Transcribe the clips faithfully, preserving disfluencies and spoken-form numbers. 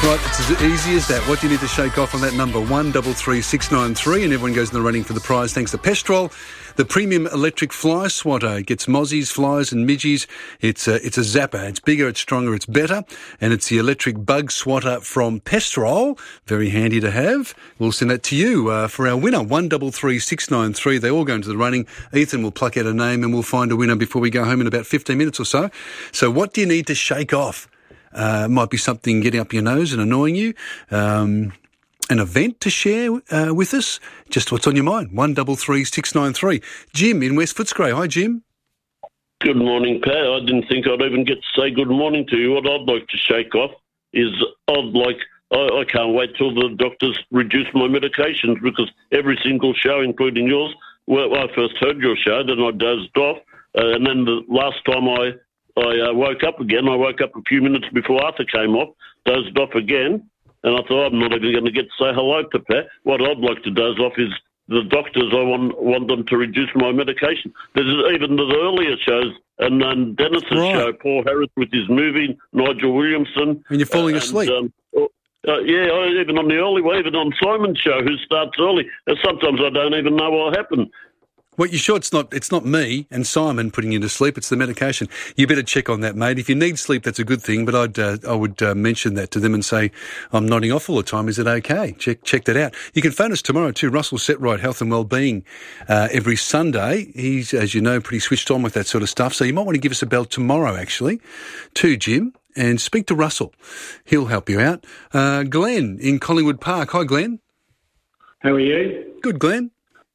Right, it's as easy as that. What do you need to shake off on that number? one double three six nine three, and everyone goes in the running for the prize thanks to Pestrol. The premium electric fly swatter. It gets mozzies, flies and midgies. It's a, it's a zapper. It's bigger, it's stronger, it's better. And it's the electric bug swatter from Pestrol. Very handy to have. We'll send that to you uh, for our winner. one double three six nine three. They all go into the running. Ethan will pluck out a name and we'll find a winner before we go home in about fifteen minutes or so. So what do you need to shake off? Uh, might be something getting up your nose and annoying you. Um, an event to share uh, with us. Just what's on your mind. one double three six nine three. Jim in West Footscray. Hi, Jim. Good morning, Pat. I didn't think I'd even get to say good morning to you. What I'd like to shake off is I'd like, I, I can't wait till the doctors reduce my medications, because every single show, including yours, well, I first heard your show, then I dozed off, uh, and then the last time I I uh, woke up again. I woke up a few minutes before Arthur came off, dozed off again, and I thought, I'm not even going to get to say hello to Pat. What I'd like to doze off is the doctors. I want want them to reduce my medication. There's even the earlier shows, and um, Dennis's right. show, Paul Harris with his movie, Nigel Williamson. And you're falling uh, asleep. And, um, uh, yeah, even on the early way, even on Simon's show, who starts early. And sometimes I don't even know what happened. Well, you sure it's not it's not me and Simon putting you to sleep, it's the medication. You better check on that, mate. If you need sleep, that's a good thing, but I'd uh, I would uh, mention that to them and say, I'm nodding off all the time, is it okay? Check check that out. You can phone us tomorrow too. Russell Setright, Health and Wellbeing, uh, every Sunday. He's, as you know, pretty switched on with that sort of stuff, so you might want to give us a bell tomorrow, actually, to Jim, and speak to Russell. He'll help you out. Uh, Glenn in Collingwood Park. Hi, Glenn. How are you? Good, Glenn.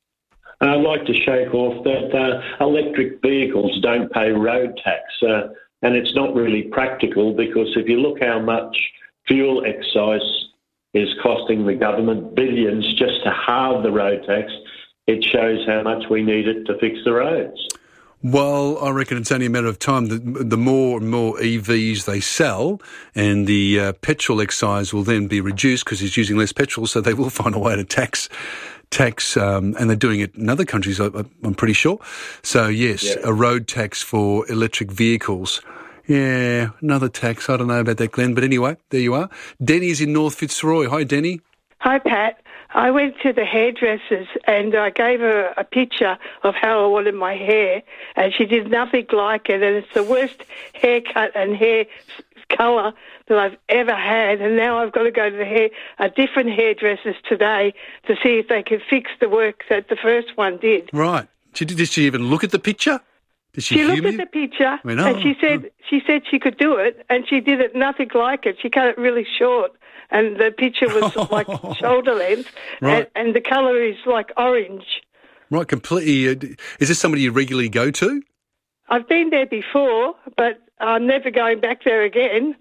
I'd like to shake off that uh, electric vehicles don't pay road tax, uh, and it's not really practical, because if you look how much fuel excise is costing the government, billions just to halve the road tax, it shows how much we need it to fix the roads. Well, I reckon it's only a matter of time. The, the more and more E Vs they sell, and the uh, petrol excise will then be reduced because it's using less petrol, so they will find a way to tax tax, um, and they're doing it in other countries, I, I'm pretty sure. So, yes, yeah. A road tax for electric vehicles. Yeah, another tax. I don't know about that, Glenn, but anyway, there you are. Denny's in North Fitzroy. Hi, Denny. Hi, Pat. I went to the hairdressers and I gave her a picture of how I wanted my hair, and she did nothing like it, and it's the worst haircut and hair colour that I've ever had, and now I've got to go to the hair, a different hairdressers today to see if they can fix the work that the first one did. Right. She, did she even look at the picture? Did she she looked you? at the picture, I mean, oh, and she said oh. she said she could do it, and she did it nothing like it. She cut it really short, and the picture was like shoulder length, right. and, and the colour is like orange. Right, completely. Uh, is this somebody you regularly go to? I've been there before, but I'm never going back there again.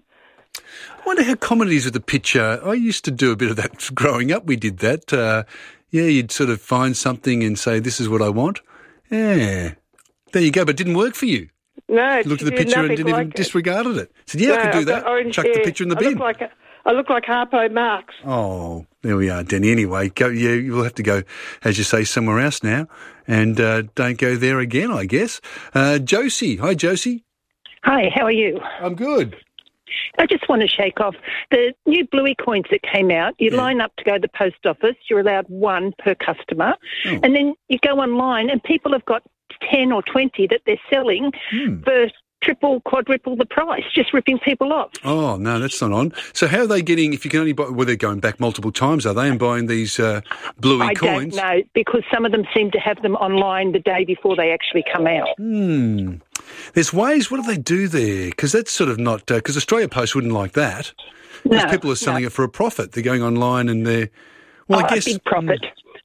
I wonder how common it is with the picture. I used to do a bit of that growing up. We did that. Uh, yeah, you'd sort of find something and say, this is what I want. Yeah. There you go, but it didn't work for you. No. You looked at the picture and didn't like even it. disregarded it. Said, yeah, no, I could do I've that. Chuck the picture in the I bin. Look like a, I look like Harpo Marx. Oh, there we are, Denny. Anyway, go. Yeah, you'll have to go, as you say, somewhere else now, and uh, don't go there again, I guess. Uh, Josie. Hi, Josie. Hi, how are you? I'm good. I just want to shake off the new Bluey coins that came out. You yeah. line up to go to the post office. You're allowed one per customer. Oh. And then you go online and people have got ten or twenty that they're selling hmm. for triple, quadruple the price, just ripping people off. Oh, no, that's not on. So how are they getting, if you can only buy, well, they're going back multiple times, are they, and buying these uh, Bluey I coins? I don't know, because some of them seem to have them online the day before they actually come out. Hmm. There's ways, what do they do there? Because that's sort of not, because uh, Australia Post wouldn't like that. Because no, people are selling no. it for a profit. They're going online and they're, well, oh, I guess. A big profit.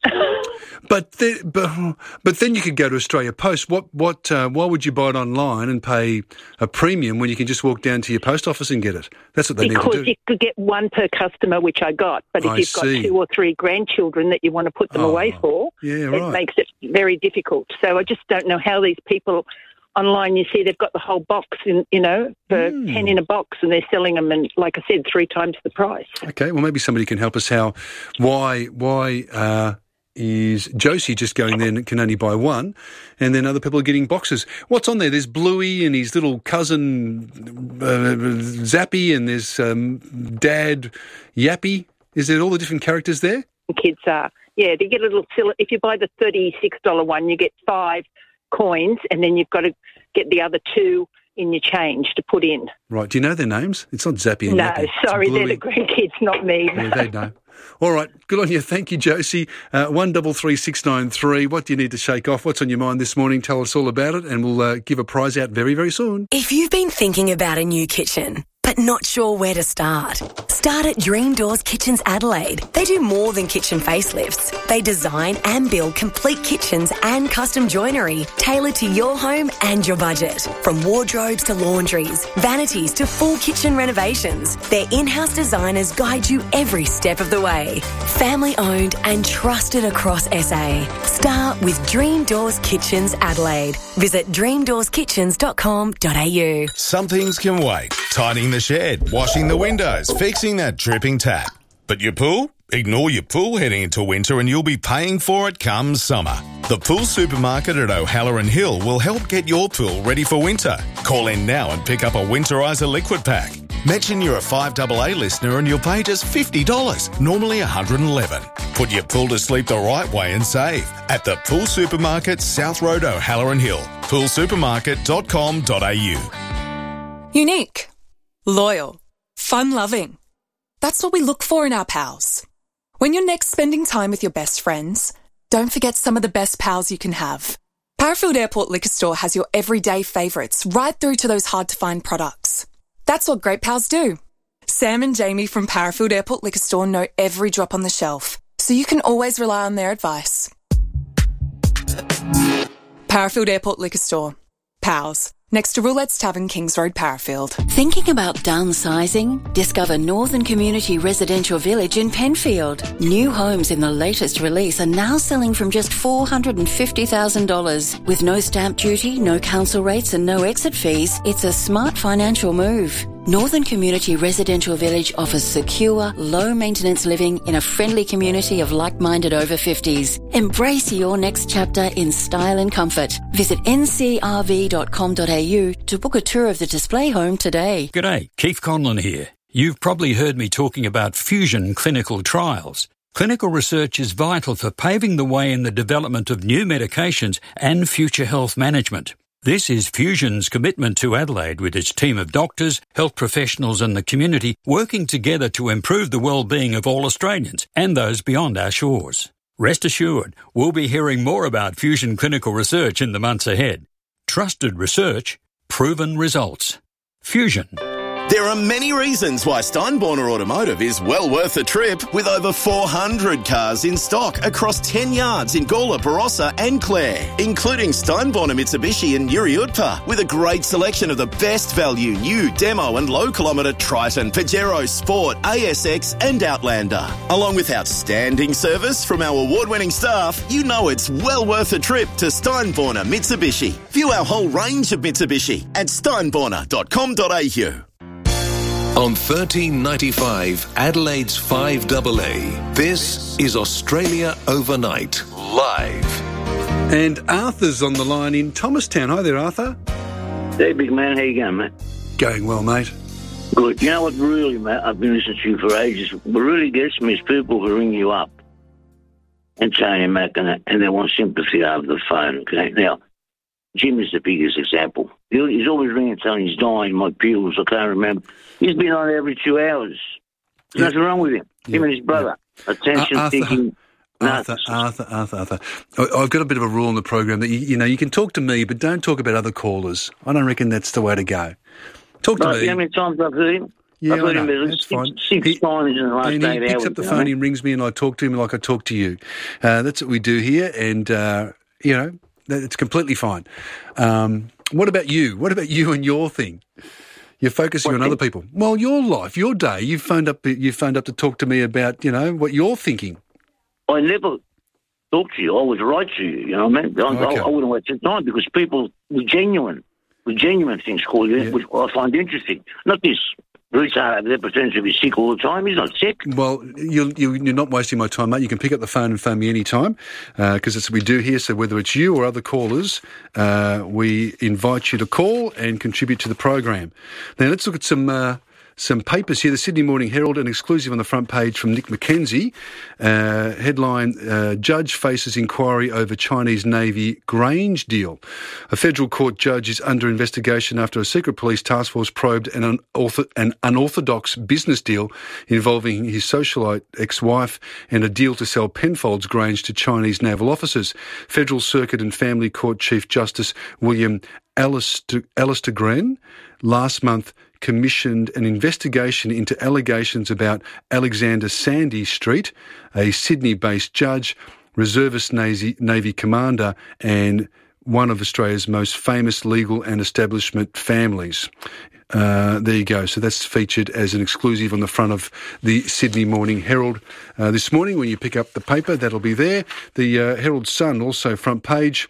But then, but, but then you could go to Australia Post. What, what, uh, why would you buy it online and pay a premium when you can just walk down to your post office and get it? That's what they because need to do. Because you could get one per customer, which I got. But if I you've see. got two or three grandchildren that you want to put them oh, away for, yeah, it right. makes it very difficult. So I just don't know how these people online, you see they've got the whole box, in, you know, for mm. ten in a box, and they're selling them, and like I said, three times the price. Okay, well maybe somebody can help us how, why, why. Uh, is Josie just going there and can only buy one, and then other people are getting boxes. What's on there? There's Bluey and his little cousin uh, Zappy, and there's um, Dad Yappy. Is there all the different characters there? Kids are. Yeah, they get a little silly. If you buy the thirty-six dollars one, you get five coins, and then you've got to get the other two in your change to put in. Right. Do you know their names? It's not Zappy and No, Yappy. sorry, they're the grandkids, not me. Yeah, they know. All right. Good on you. Thank you, Josie. Uh, one double three six nine three. What do you need to shake off? What's on your mind this morning? Tell us all about it, and we'll uh, give a prize out very, very soon. If you've been thinking about a new kitchen, but not sure where to start, start at Dream Doors Kitchens Adelaide. They do more than kitchen facelifts. They design and build complete kitchens and custom joinery tailored to your home and your budget. From wardrobes to laundries, vanities to full kitchen renovations, their in-house designers guide you every step of the way. Family owned and trusted across S A. Start with Dream Doors Kitchens Adelaide. Visit dream doors kitchens dot com dot a u. Some things can wait. Tidying the shed, washing the windows, fixing that dripping tap. But your pool? Ignore your pool heading into winter and you'll be paying for it come summer. The Pool Supermarket at O'Halloran Hill will help get your pool ready for winter. Call in now and pick up a Winterizer liquid pack. Mention you're a five A A listener and you'll pay just fifty dollars, normally one hundred eleven dollars. Put your pool to sleep the right way and save at the Pool Supermarket, South Road, O'Halloran Hill. pool supermarket dot com dot a u. Unique, loyal, fun-loving. That's what we look for in our pals. When you're next spending time with your best friends, don't forget some of the best pals you can have. Parafield Airport Liquor Store has your everyday favourites right through to those hard-to-find products. That's what great pals do. Sam and Jamie from Parafield Airport Liquor Store know every drop on the shelf, so you can always rely on their advice. Parafield Airport Liquor Store. Pals. Next to Roulette's Tavern, Kings Road, Parafield. Thinking about downsizing? Discover Northern Community Residential Village in Penfield. New homes in the latest release are now selling from just four hundred fifty thousand dollars. With no stamp duty, no council rates and no exit fees, it's a smart financial move. Northern Community Residential Village offers secure, low-maintenance living in a friendly community of like-minded over fifties. Embrace your next chapter in style and comfort. Visit n c r v dot com dot a u to book a tour of the display home today. G'day, Keith Conlon here. You've probably heard me talking about fusion clinical trials. Clinical research is vital for paving the way in the development of new medications and future health management. This is Fusion's commitment to Adelaide with its team of doctors, health professionals and the community working together to improve the well-being of all Australians and those beyond our shores. Rest assured, we'll be hearing more about Fusion clinical research in the months ahead. Trusted research, proven results. Fusion. There are many reasons why Steinborner Automotive is well worth the trip, with over four hundred cars in stock across ten yards in Gawler, Barossa and Clare, including Steinborner Mitsubishi and Yuri Utpa, with a great selection of the best value new demo and low kilometre Triton, Pajero Sport, A S X and Outlander. Along with outstanding service from our award-winning staff, you know it's well worth a trip to Steinborner Mitsubishi. View our whole range of Mitsubishi at steinborner dot com dot a u. On thirteen ninety-five, Adelaide's five A A, this is Australia Overnight, live. And Arthur's on the line in Thomastown. Hi there, Arthur. Hey, big man. How you going, mate? Going well, mate. Good. You know what really, mate, I've been listening to you for ages. What really gets me is people who ring you up and tell you, mate, and, and they want sympathy over the phone, okay? Now, Jim is the biggest example. He's always ringing telling he's dying, my pupils, I can't remember. He's been on every two hours. There's yeah. nothing wrong with him. Him yeah. and his brother. Yeah. Attention uh, seeking. Arthur, Arthur, Arthur, Arthur. I've got a bit of a rule in the program that, you, you know, you can talk to me, but don't talk about other callers. I don't reckon that's the way to go. Talk to right, me. You know how many times I've heard him? Yeah, I've heard I know. him That's six, fine. Six he, times in the last and eight he picks hours, up the you phone, know? he rings me, and I talk to him like I talk to you. Uh, that's what we do here, and, uh, you know, it's completely fine. Um, what about you? What about you and your thing? You're focusing what on thing? Other people. Well, your life, your day. You've phoned up. You phoned up to talk to me about, you know, what you're thinking. I never talk to you. I would write to you. You know what I mean? I, okay. I, I wouldn't waste your time because people with genuine, with genuine things call you, yeah. which I find interesting. Not this retard over there pretends to be sick all the time. He's not sick. Well, you're, you're not wasting my time, mate. You can pick up the phone and phone me any time because uh, it's what we do here. So whether it's you or other callers, uh, we invite you to call and contribute to the program. Now, let's look at some... Uh, Some papers here. The Sydney Morning Herald, an exclusive on the front page from Nick McKenzie. Uh, headline, uh, Judge faces inquiry over Chinese Navy Grange deal. A federal court judge is under investigation after a secret police task force probed an, unortho- an unorthodox business deal involving his socialite ex-wife and a deal to sell Penfolds Grange to Chinese naval officers. Federal Circuit and Family Court Chief Justice William Alistair, Alistair Gren last month commissioned an investigation into allegations about Alexander Sandy Street, a Sydney-based judge, reservist Navy, Navy commander, and one of Australia's most famous legal and establishment families. Uh, there you go. So that's featured as an exclusive on the front of the Sydney Morning Herald uh, this morning. When you pick up the paper, that'll be there. The uh, Herald Sun, also front page.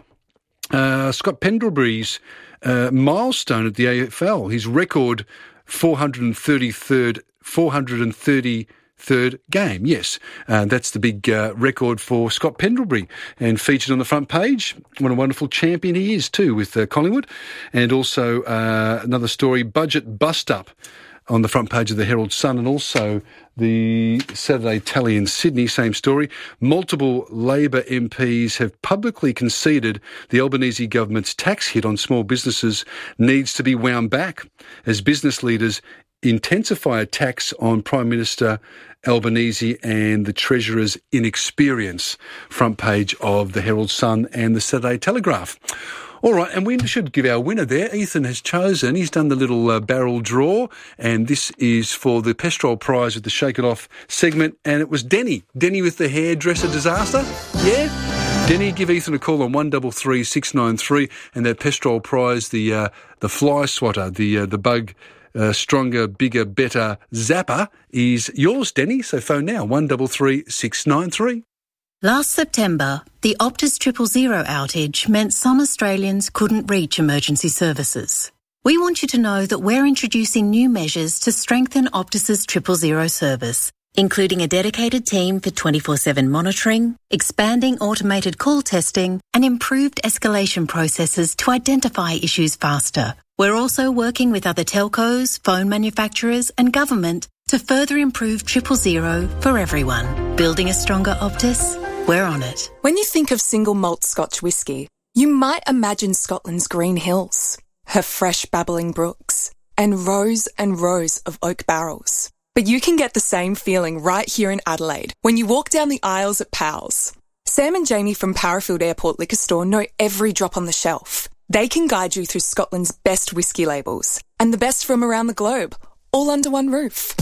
Uh, Scott Pendlebury's uh, milestone at the A F L, his record four hundred thirty-third, four hundred thirty-third game. Yes, uh, that's the big uh, record for Scott Pendlebury, and featured on the front page. What a wonderful champion he is too with uh, Collingwood. And also uh, another story, budget bust-up, on the front page of the Herald Sun, and also the Saturday Tally in Sydney, same story. Multiple Labor M Ps have publicly conceded the Albanese government's tax hit on small businesses needs to be wound back as business leaders intensify attacks on Prime Minister Albanese and the Treasurer's inexperience. Front page of the Herald Sun and the Saturday Telegraph. All right, and we should give our winner there. Ethan has chosen. He's done the little uh, barrel draw, and this is for the Pestrol Prize with the Shake It Off segment, and it was Denny. Denny with the hairdresser disaster. Yeah? Denny, give Ethan a call on one three three, six nine three, and that Pestrol Prize, the uh, the fly swatter, the uh, the bug uh, stronger, bigger, better zapper, is yours, Denny. So phone now, one three three, six nine three. Last September, the Optus Triple Zero outage meant some Australians couldn't reach emergency services. We want you to know that we're introducing new measures to strengthen Optus's Triple Zero service, including a dedicated team for twenty-four seven monitoring, expanding automated call testing, and improved escalation processes to identify issues faster. We're also working with other telcos, phone manufacturers, and government to further improve Triple Zero for everyone. Building a stronger Optus? We're on it. When you think of single malt Scotch whisky, you might imagine Scotland's green hills, her fresh babbling brooks, and rows and rows of oak barrels. But you can get the same feeling right here in Adelaide when you walk down the aisles at Powell's. Sam and Jamie from Parafield Airport Liquor Store know every drop on the shelf. They can guide you through Scotland's best whisky labels and the best from around the globe, all under one roof.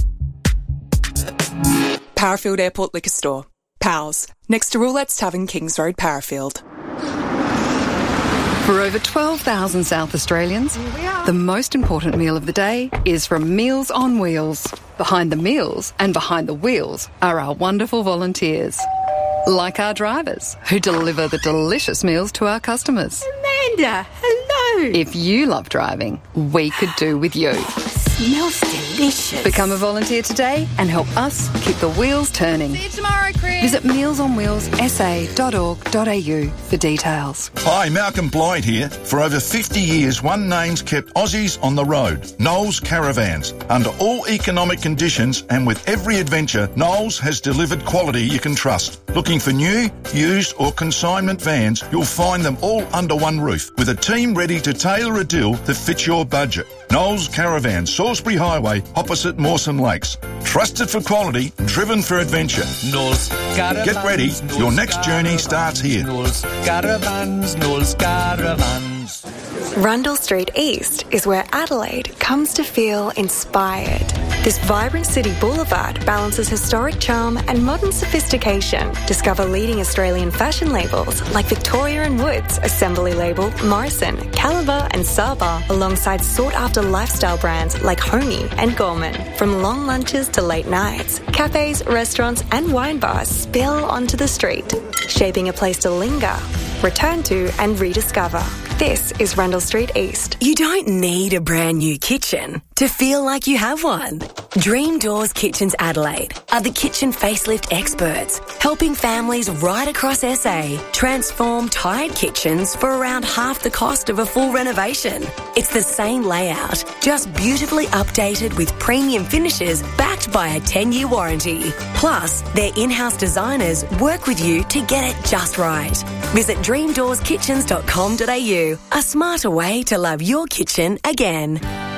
Parafield Airport Liquor Store. Powell's, next to Roulette's Tavern, Kings Road, Parafield. For over twelve thousand South Australians, the most important meal of the day is from Meals on Wheels. Behind the meals and behind the wheels are our wonderful volunteers, like our drivers who deliver the delicious meals to our customers. Amanda, hello. If you love driving, we could do with you. Smells delicious. Become a volunteer today and help us keep the wheels turning. See you tomorrow, Chris. Visit meals on wheels s a dot org dot a u for details. Hi, Malcolm Blyde here. For over fifty years, one name's kept Aussies on the road. Knowles Caravans. Under all economic conditions and with every adventure, Knowles has delivered quality you can trust. Looking for new, used or consignment vans, you'll find them all under one roof with a team ready to tailor a deal that fits your budget. Knowles Caravan, Salisbury Highway, opposite Mawson Lakes. Trusted for quality, driven for adventure. Knowles Caravans. Get ready, Knowles your next Caravans, journey starts here. Knowles Caravans, Knowles Caravans. Rundle Street East is where Adelaide comes to feel inspired. This vibrant city boulevard balances historic charm and modern sophistication. Discover leading Australian fashion labels like Victoria and Woods, Assembly Label, Morrison, Caliber and Saba, alongside sought-after lifestyle brands like Honey and Gorman. From long lunches to late nights, cafes, restaurants and wine bars spill onto the street, shaping a place to linger, return to and rediscover. This is Rundle Street East. You don't need a brand new kitchen to feel like you have one. Dream Doors Kitchens Adelaide are the kitchen facelift experts, helping families right across S A transform tired kitchens for around half the cost of a full renovation. It's the same layout, just beautifully updated with premium finishes backed by a ten-year warranty. Plus, their in-house designers work with you to get it just right. Visit dream doors kitchens dot com dot a u, a smarter way to love your kitchen again.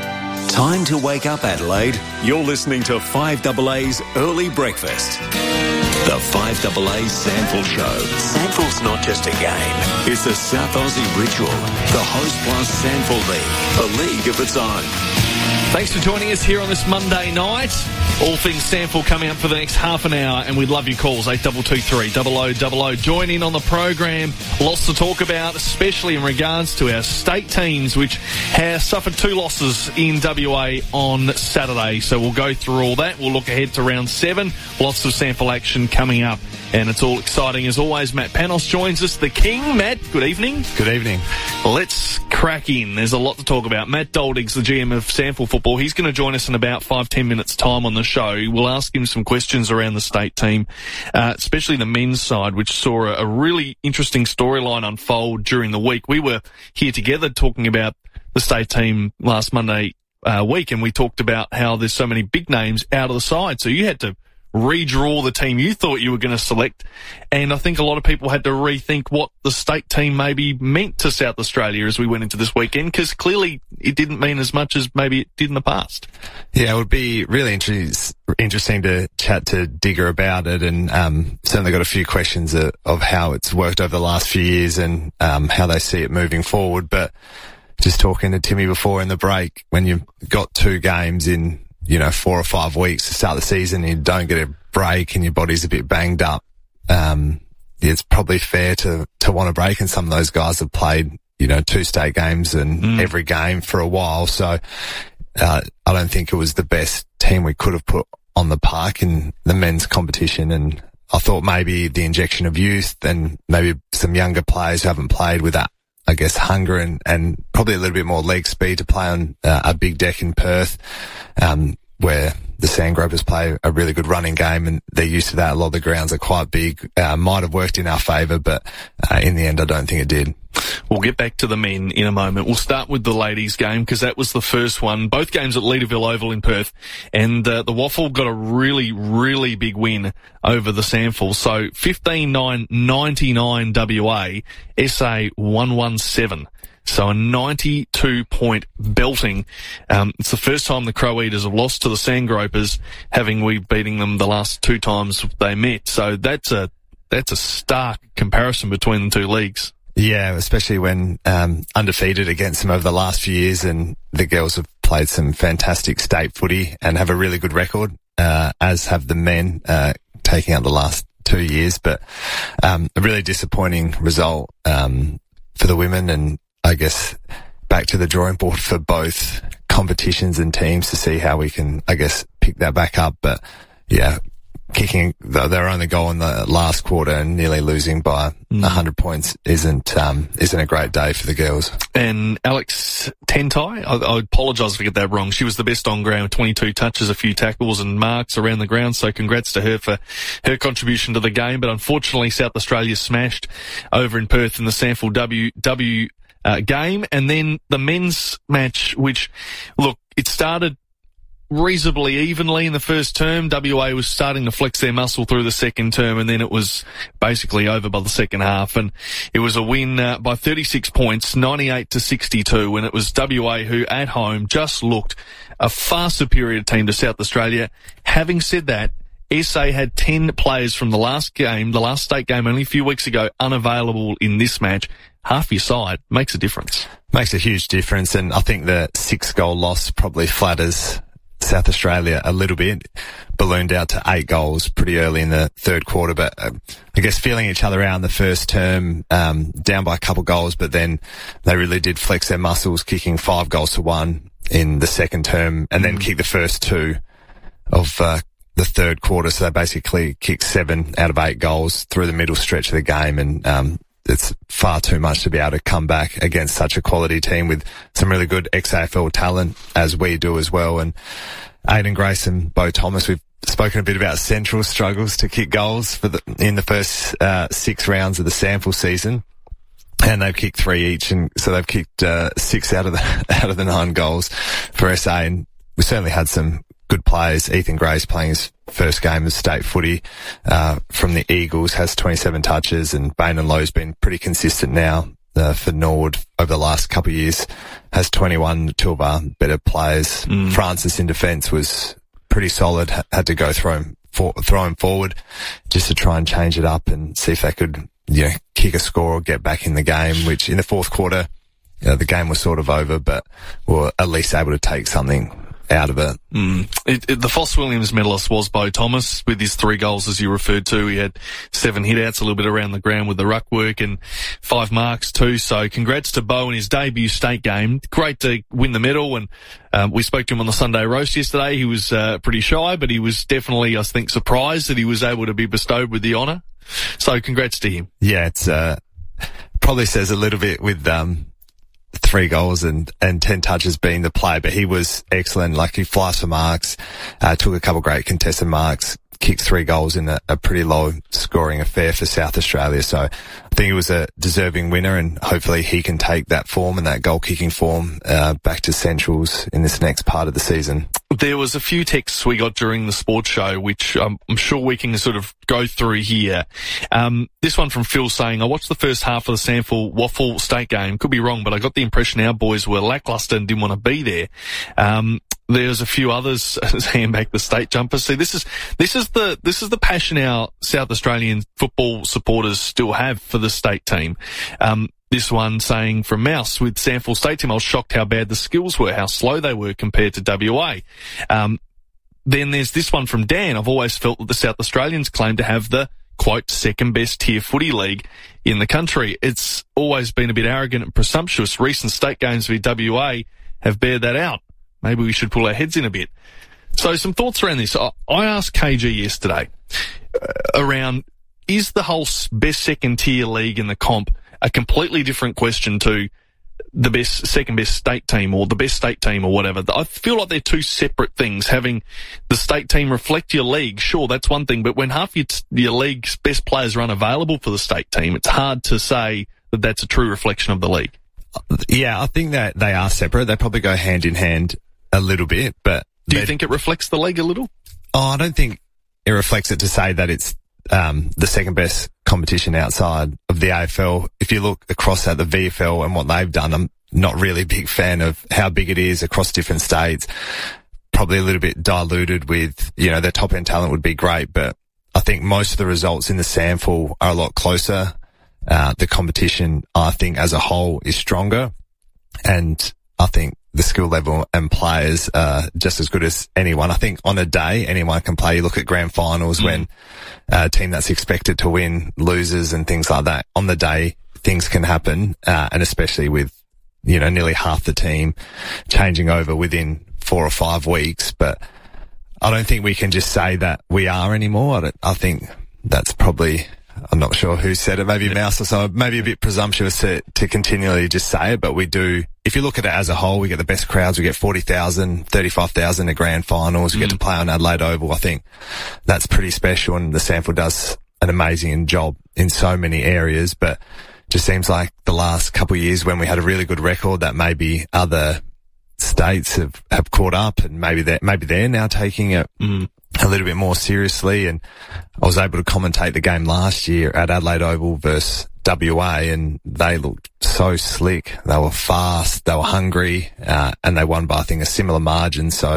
Time to wake up, Adelaide. You're listening to five A A's Early Breakfast. The five A A Sandful Show. Sandful's not just a game. It's a South Aussie ritual. The Host Plus Sandful League. A league of its own. Thanks for joining us here on this Monday night. All things Sandful coming up for the next half an hour, and we'd love your calls, eight two two three, double oh double oh. Join in on the program. Lots to talk about, especially in regards to our state teams, which have suffered two losses in W A on Saturday. So we'll go through all that. We'll look ahead to round seven. Lots of Sandful action coming up, and it's all exciting. As always, Matt Panos joins us, the King. Matt, good evening. Good evening. Let's crack in. There's a lot to talk about. Matt Doldig's the G M of Sandful Football. He's going to join us in about five, ten minutes' time on the show. We'll ask him some questions around the state team, uh, especially the men's side, which saw a, a really interesting storyline unfold during the week. We were here together talking about the state team last Monday uh, week, and we talked about how there's so many big names out of the side. So you had to redraw the team you thought you were going to select, and I think a lot of people had to rethink what the state team maybe meant to South Australia as we went into this weekend, because clearly it didn't mean as much as maybe it did in the past. Yeah, it would be really inter- interesting to chat to Digger about it, and um, certainly got a few questions of, of how it's worked over the last few years and um, how they see it moving forward. But just talking to Timmy before in the break, when you've got two games in, you know, four or five weeks to start the season, and you don't get a break and your body's a bit banged up, um, it's probably fair to, to want a break. And some of those guys have played, you know, two state games and mm. every game for a while. So, uh, I don't think it was the best team we could have put on the park in the men's competition. And I thought maybe the injection of youth and maybe some younger players who haven't played with that, I guess, hunger and, and probably a little bit more leg speed to play on uh, a big deck in Perth, um, where the Sandgropers play a really good running game and they're used to that. A lot of the grounds are quite big. Uh, might have worked in our favour, but uh, in the end, I don't think it did. We'll get back to the men in a moment. We'll start with the ladies' game because that was the first one. Both games at Leaderville Oval in Perth, and uh, the Waffle got a really, really big win over the Sandful. So fifteen nine ninety-nine W A, S A one one seven. So a ninety-two point belting. Um, it's the first time the Crow Eaters have lost to the Sandgropers, having we beating them the last two times they met. So that's a that's a stark comparison between the two leagues. Yeah, especially when um, undefeated against them over the last few years, and the girls have played some fantastic state footy and have a really good record, uh, as have the men, uh, taking out the last two years. But um, a really disappointing result um, for the women, and I guess back to the drawing board for both competitions and teams to see how we can, I guess, pick that back up. But yeah, kicking their only goal in the last quarter and nearly losing by mm. one hundred points isn't um, isn't a great day for the girls. And Alex Tentai, I, I apologise if I get that wrong. She was the best on ground, twenty-two touches, a few tackles and marks around the ground. So congrats to her for her contribution to the game. But unfortunately, South Australia smashed over in Perth in the Sandful W W uh, game. And then the men's match, which, look, it started reasonably evenly in the first term. W A was starting to flex their muscle through the second term, and then it was basically over by the second half. And it was a win uh, by thirty-six points, ninety-eight to sixty-two, and it was W A who, at home, just looked a far superior team to South Australia. Having said that, S A had ten players from the last game, the last state game only a few weeks ago, unavailable in this match. Half your side makes a difference. Makes a huge difference, and I think the six-goal loss probably flatters South Australia a little bit, ballooned out to eight goals pretty early in the third quarter. But uh, I guess feeling each other out in the first term, um, down by a couple goals, but then they really did flex their muscles, kicking five goals to one in the second term, and then kick the first two of uh, the third quarter. So they basically kicked seven out of eight goals through the middle stretch of the game, and um, it's far too much to be able to come back against such a quality team with some really good ex-A F L talent, as we do as well. And Aiden Grace and Bo Thomas, we've spoken a bit about Central's struggles to kick goals for the, in the first uh, six rounds of the sample season. And they've kicked three each, and so they've kicked uh, six out of the out of the nine goals for S A. And we certainly had some good players. Ethan Grace playing his first game of state footy uh, from the Eagles, has twenty-seven touches, and Bain Lowe's been pretty consistent now uh, for Norwood over the last couple of years, has twenty-one, two of our better players. Mm. Francis in defence was pretty solid, had to go throw him, for, throw him forward just to try and change it up and see if they could, you know, kick a score or get back in the game, which in the fourth quarter, you know, the game was sort of over, but we were at least able to take something out of it. Mm. It, it. The Foss Williams medalist was Bo Thomas with his three goals, as you referred to. He had seven hit-outs, a little bit around the ground with the ruck work, and five marks too. So congrats to Bo in his debut state game. Great to win the medal, and um, we spoke to him on the Sunday roast yesterday. He was uh, pretty shy, but he was definitely, I think, surprised that he was able to be bestowed with the honour. So congrats to him. Yeah, it's uh, probably says a little bit with um, three goals and, and ten touches being the play, but he was excellent. Like, he flies for marks, uh, took a couple of great contested marks, kicked three goals in a, a pretty low scoring affair for South Australia. So I think he was a deserving winner, and hopefully he can take that form and that goal kicking form uh, back to Centrals in this next part of the season. There was a few texts we got during the sports show, which um, I'm sure we can sort of go through here. Um, this one from Phil saying, I watched the first half of the Sandford Waffle State game. Could be wrong, but I got the impression our boys were lacklustre and didn't want to be there. Um, There's a few others hand back the state jumper. See, this is this is the this is the passion our South Australian football supporters still have for the state team. Um, this one saying from Mouse with Sandford State team, I was shocked how bad the skills were, how slow they were compared to W A. Um, then there's this one from Dan. I've always felt that the South Australians claim to have the quote second best tier footy league in the country. It's always been a bit arrogant and presumptuous. Recent state games with W A have bared that out. Maybe we should pull our heads in a bit. So some thoughts around this. I asked K G yesterday uh, around, is the whole best second tier league in the comp a completely different question to the best second best state team or the best state team or whatever? I feel like they're two separate things. Having the state team reflect your league, sure, that's one thing. But when half your, your league's best players are unavailable for the state team, it's hard to say that that's a true reflection of the league. Yeah, I think that they are separate. They probably go hand in hand a little bit, but do you think it reflects the league a little? Oh, I don't think it reflects it to say that it's um, the second best competition outside of the A F L. If you look across at the V F L and what they've done, I'm not really a big fan of how big it is across different states. Probably a little bit diluted with, you know, their top end talent would be great, but I think most of the results in the sample are a lot closer. Uh, the competition, I think, as a whole is stronger, and I think the skill level and players are just as good as anyone. I think on a day, anyone can play. You look at grand finals mm. when a team that's expected to win loses and things like that. On the day, things can happen, uh, and especially with, you know, nearly half the team changing over within four or five weeks. But I don't think we can just say that we are anymore. I, don't, I think that's probably... I'm not sure who said it, maybe Mouse or so, maybe a bit presumptuous to, to continually just say it, but we do, if you look at it as a whole, we get the best crowds, we get forty thousand, thirty-five thousand at grand finals, we mm. get to play on Adelaide Oval. I think that's pretty special, and the Sandford does an amazing job in so many areas, but just seems like the last couple of years when we had a really good record that maybe other states have, have caught up, and maybe they're, maybe they're now taking it mm. a little bit more seriously. And I was able to commentate the game last year at Adelaide Oval versus W A, and they looked so slick. They were fast, they were hungry, uh, and they won by, I think, a similar margin. So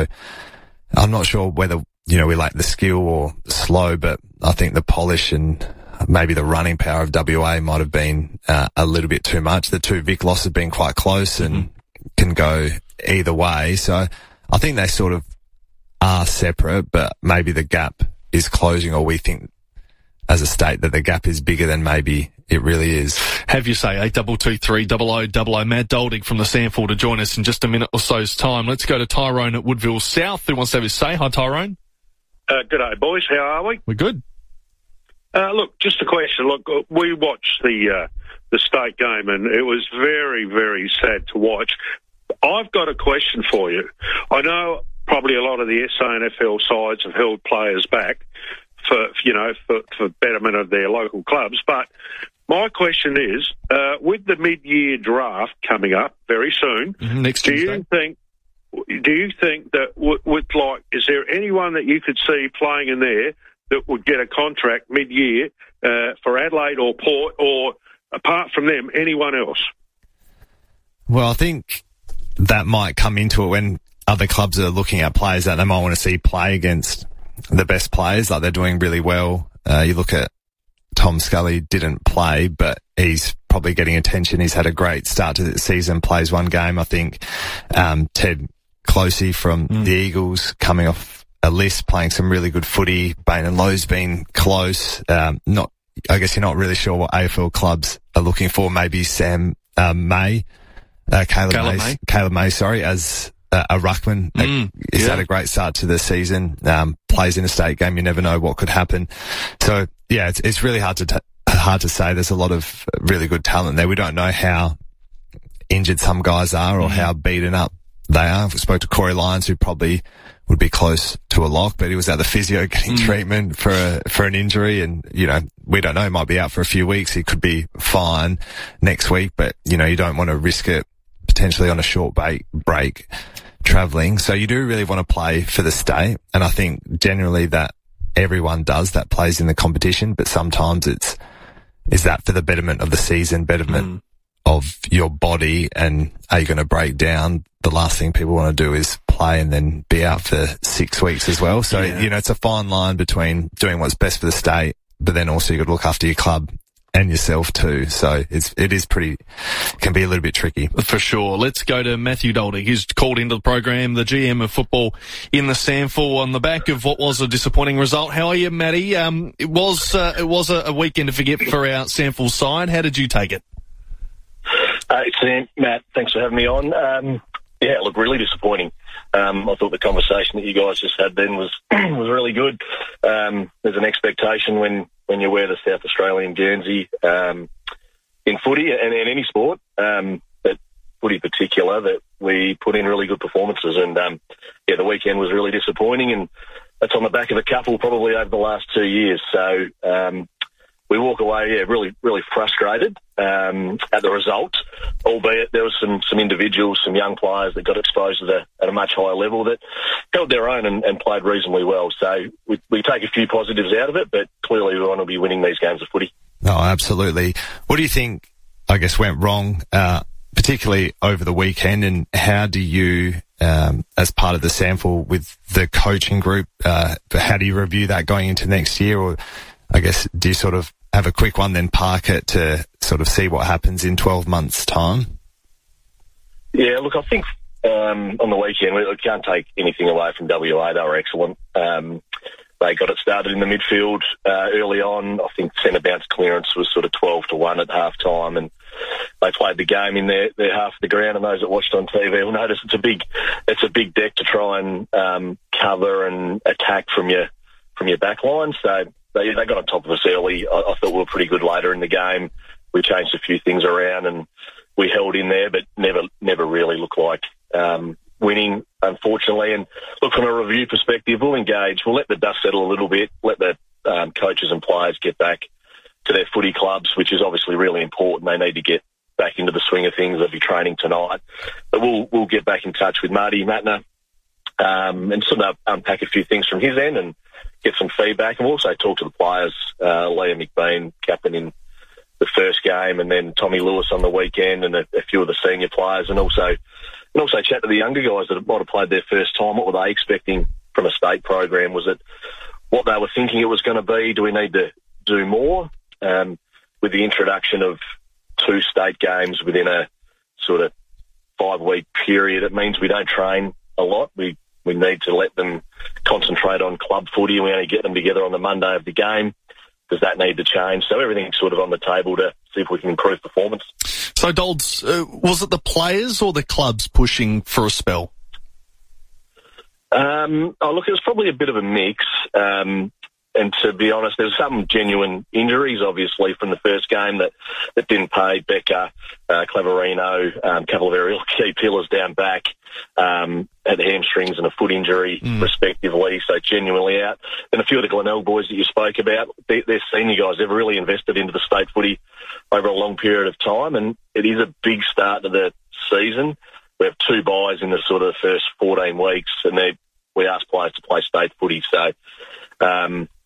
I'm not sure whether, you know, we lack the skill or slow, but I think the polish and maybe the running power of W A might have been uh, a little bit too much. The two Vic losses have been quite close and mm-hmm. can go either way. So I think they sort of are separate, but maybe the gap is closing, or we think as a state that the gap is bigger than maybe it really is. Have you say eight double two three double o double o. Matt Doldig from the Sandford to join us in just a minute or so's time. Let's go to Tyrone at Woodville South, who wants to have his say. Hi, Tyrone. Uh, good day, boys. How are we? We're good. Uh, look, just a question. Look, we watched the uh, the state game, and it was very, very sad to watch. I've got a question for you. I know probably a lot of the S A N F L sides have held players back for, you know, for, for betterment of their local clubs, but my question is, uh, with the mid-year draft coming up very soon, mm-hmm, next do Tuesday. you think? Do you think that with, with like, is there anyone that you could see playing in there that would get a contract mid-year uh, for Adelaide or Port, or apart from them, anyone else? Well, I think that might come into it when other clubs are looking at players that they might want to see play against the best players, like they're doing really well. Uh, you look at Tom Scully, didn't play, but he's probably getting attention. He's had a great start to the season, plays one game, I think. Um, Ted Closey from mm. the Eagles coming off a list, playing some really good footy. Bain and Lowe's been close. Um, not, I guess you're not really sure what A F L clubs are looking for. Maybe Sam uh, May, uh, Caleb, Caleb May, May, Caleb May, sorry, as uh, a ruckman. Mm, He's yeah. had a great start to the season. Um, plays in a state game. You never know what could happen. So yeah, it's it's really hard to t- hard to say. There's a lot of really good talent there. We don't know how injured some guys are or mm. how beaten up they are. We spoke to Corey Lyons, who probably would be close to a lock, but he was at the physio getting mm. treatment for a, for an injury, and you know, we don't know. He might be out for a few weeks. He could be fine next week, but you know, you don't want to risk it potentially on a short break, break travelling. So you do really want to play for the state, and I think generally that everyone does that plays in the competition, but sometimes it's is that for the betterment of the season, betterment mm. of your body, and are you going to break down? The last thing people want to do is play and then be out for six weeks as well. So, yeah. you know, it's a fine line between doing what's best for the state, but then also you got to look after your club and yourself too. So it's, it is pretty, can be a little bit tricky. For sure. Let's go to Matthew Doldig. He's called into the program, the G M of football in the SANFL, on the back of what was a disappointing result. How are you, Matty? Um, it was, uh, it was a, a weekend to forget for our SANFL side. How did you take it? Uh, it's Sam, Matt. Thanks for having me on. Um, yeah, look, really disappointing. Um, I thought the conversation that you guys just had then was was really good. Um, there's an expectation when, when you wear the South Australian Guernsey um, in footy and in any sport, um, but footy in particular, that we put in really good performances. And um, yeah, the weekend was really disappointing, and that's on the back of a couple probably over the last two years. So um, we walk away, yeah, really, really frustrated um, at the result, albeit there was some, some individuals, some young players that got exposed at a, at a much higher level that held their own and, and played reasonably well. So we, we take a few positives out of it, but clearly we want to be winning these games of footy. Oh, absolutely. What do you think, I guess, went wrong, uh, particularly over the weekend, and how do you, um, as part of the SANFL with the coaching group, uh, how do you review that going into next year? Or I guess, do you sort of have a quick one, then park it to sort of see what happens in twelve months' time? Yeah, look, I think um, on the weekend, we can't take anything away from W A. They were excellent. Um, they got it started in the midfield uh, early on. I think centre bounce clearance was sort of twelve to one at half time, and they played the game in their, their half of the ground. And those that watched on T V will notice it's a big, it's a big deck to try and um, cover and attack from your from your back line. So They, they got on top of us early. I, I thought we were pretty good later in the game. We changed a few things around and we held in there, but never never really looked like um, winning, unfortunately. And look, from a review perspective, we'll engage. We'll let the dust settle a little bit, let the um, coaches and players get back to their footy clubs, which is obviously really important. They need to get back into the swing of things. They'll be training tonight. But we'll, we'll get back in touch with Marty Matner um, and sort of unpack a few things from his end and get some feedback, and we'll also talk to the players, uh, Liam McBean, captain in the first game, and then Tommy Lewis on the weekend, and a, a few of the senior players, and also and also chat to the younger guys that might have played their first time. What were they expecting from a state program? Was it what they were thinking it was going to be? Do we need to do more? Um, with the introduction of two state games within a sort of five-week period, it means we don't train a lot. We We need to let them concentrate on club footy, and we only get them together on the Monday of the game. Does that need to change? So everything's sort of on the table to see if we can improve performance. So, Dolds, uh, was it the players or the clubs pushing for a spell? Um, oh, look, it was probably a bit of a mix. Um, and to be honest, there's some genuine injuries, obviously, from the first game that, that didn't pay. Becker, uh, Claverino, um, a couple of very key pillars down back, um, had hamstrings and a foot injury, mm. respectively, so genuinely out. And a few of the Glenelg boys that you spoke about, they, they're senior guys. They've really invested into the state footy over a long period of time, and it is a big start to the season. We have two buys in the sort of first fourteen weeks, and they we ask players to play state footy. So, um,